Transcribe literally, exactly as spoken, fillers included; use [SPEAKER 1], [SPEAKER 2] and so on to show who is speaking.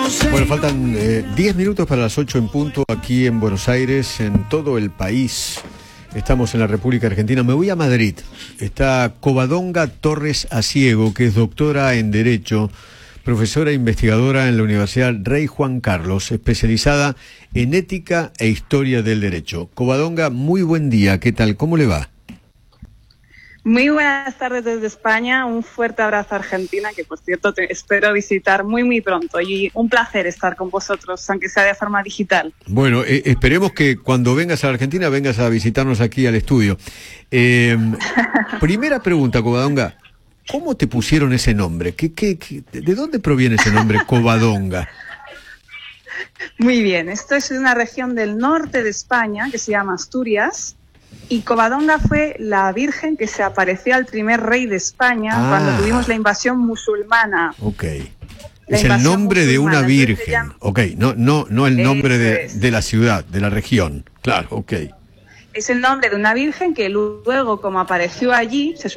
[SPEAKER 1] Bueno, faltan eh, diez minutos para las ocho en punto aquí en Buenos Aires, en todo el país. Estamos en la República Argentina. Me voy a Madrid. Está Covadonga Torres Asiego, que es doctora en Derecho, profesora e investigadora en la Universidad Rey Juan Carlos, especializada en ética e historia del derecho. Covadonga, muy buen día. ¿Qué tal? ¿Cómo le va?
[SPEAKER 2] Muy buenas tardes desde España, un fuerte abrazo a Argentina, que por cierto te espero visitar muy muy pronto, y un placer estar con vosotros, aunque sea de forma digital.
[SPEAKER 1] Bueno, eh, esperemos que cuando vengas a la Argentina vengas a visitarnos aquí al estudio. Eh, primera pregunta, Covadonga, ¿cómo te pusieron ese nombre? ¿Qué, qué, qué, ¿De dónde proviene ese nombre, Covadonga?
[SPEAKER 2] Muy bien, esto es una región del norte de España que se llama Asturias. Y Covadonga fue la virgen que se apareció al primer rey de España ah, cuando tuvimos la invasión musulmana.
[SPEAKER 1] Ok. La es el nombre de una virgen. Llama... Ok, no, no, no el nombre de, de la ciudad, de la región. Claro, ok.
[SPEAKER 2] Es el nombre de una virgen que luego, como apareció allí, se